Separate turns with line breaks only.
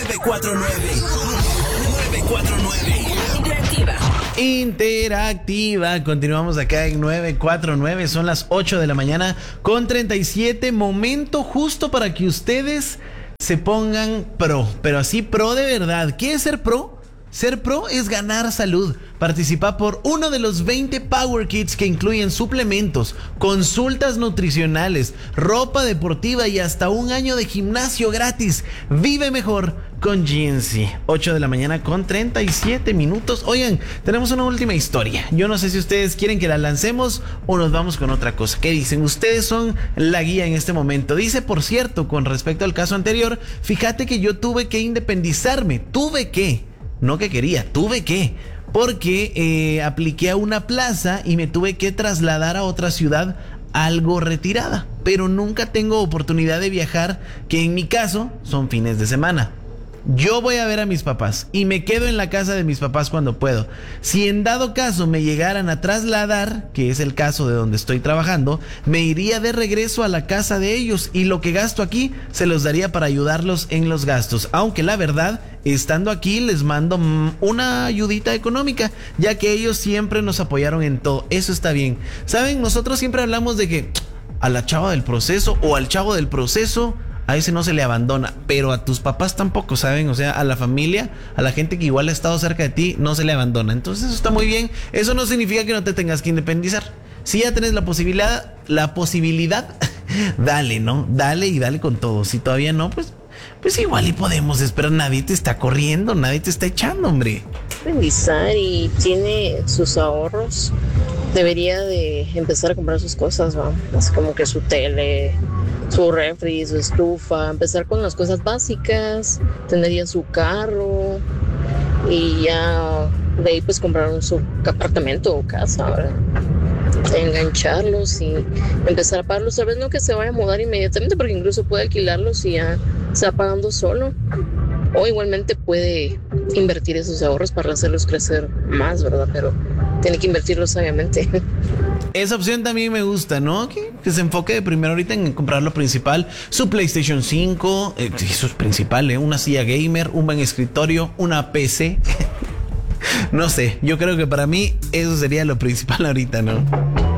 949. Interactiva. Continuamos acá en 949. Son las 8 de la mañana con 37. Momento justo para que ustedes se pongan pro. Pero así pro de verdad. ¿Qué es ser pro? Ser pro es ganar salud. Participa por uno de los 20 Power Kits que incluyen suplementos, consultas nutricionales, ropa deportiva y hasta un año de gimnasio gratis. Vive mejor con GNC. 8 de la mañana con 37 minutos. Oigan, tenemos una última historia. Yo no sé si ustedes quieren que la lancemos o nos vamos con otra cosa. ¿Qué dicen? Ustedes son la guía en este momento. Dice, por cierto, con respecto al caso anterior, fíjate que yo tuve que independizarme. No que quería, tuve que, porque apliqué a una plaza y me tuve que trasladar a otra ciudad algo retirada, pero nunca tengo oportunidad de viajar, que en mi caso son fines de semana. Yo voy a ver a mis papás y me quedo en la casa de mis papás cuando puedo. Si en dado caso me llegaran a trasladar, que es el caso de donde estoy trabajando, me iría de regreso a la casa de ellos y lo que gasto aquí se los daría para ayudarlos en los gastos. Aunque la verdad, estando aquí les mando una ayudita económica, ya que ellos siempre nos apoyaron en todo. Eso está bien. ¿Saben? Nosotros siempre hablamos de que a la chava del proceso o al chavo del proceso, a ese no se le abandona, pero a tus papás tampoco, ¿saben? O sea, a la familia, a la gente que igual ha estado cerca de ti, no se le abandona. Entonces eso está muy bien. Eso no significa que no te tengas que independizar. Si ya tenés la posibilidad, dale, ¿no? Dale y dale con todo. Si todavía no, pues igual y podemos esperar. Nadie te está corriendo, nadie te está echando, hombre.
Independizar y tiene sus ahorros, debería de empezar a comprar sus cosas, ¿va? Así como que su tele, su refri, su estufa, empezar con las cosas básicas, tener ya su carro y ya de ahí pues comprar su apartamento o casa, ¿verdad? Engancharlos y empezar a pagarlos. Tal vez no que se vaya a mudar inmediatamente, porque incluso puede alquilarlos y ya se va pagando solo, o igualmente puede invertir esos ahorros para hacerlos crecer más, ¿verdad? Pero tiene que invertirlos sabiamente.
Esa opción también me gusta, ¿no? Que se enfoque de primero ahorita en comprar lo principal. Su PlayStation 5, eso es principal, ¿eh? Una silla gamer, un buen escritorio, una PC. No sé, yo creo que para mí eso sería lo principal ahorita, ¿no?